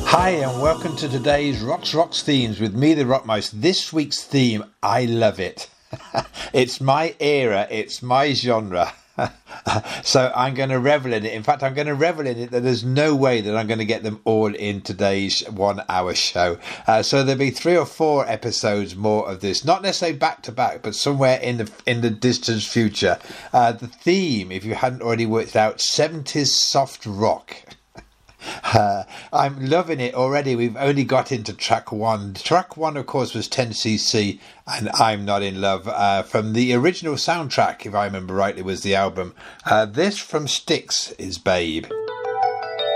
Hi and welcome to today's Rocks Themes with me, the Rockmouse. This week's theme, I love it. It's my era, it's my genre. So I'm going to revel in it. In fact, I'm going to revel in it that there's no way that I'm going to get them all in today's 1 hour show. So there'll be 3 or 4 episodes more of this, not necessarily back to back, but somewhere in the distant future. The theme, if you hadn't already worked out, 70s soft rock. I'm loving it already. We've only got into track 1. Track 1, of course, was 10cc and I'm Not in Love, from the original soundtrack, if I remember rightly, was the album. This from Styx is Babe.